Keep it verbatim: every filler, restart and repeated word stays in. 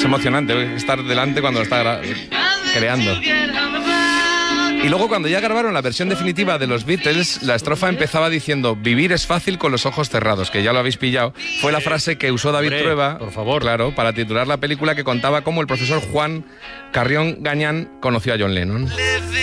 emocionante estar delante cuando lo está gra- creando. Y luego cuando ya grabaron la versión definitiva de los Beatles, la estrofa empezaba diciendo vivir es fácil con los ojos cerrados, que ya lo habéis pillado. Fue la frase que usó David Hombre, Trueba, por favor. claro, para titular la película que contaba cómo el profesor Juan Carrión Gañán conoció a John Lennon.